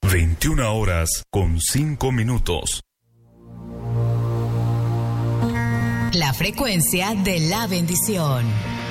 21 horas con 5 minutos. La frecuencia de la bendición.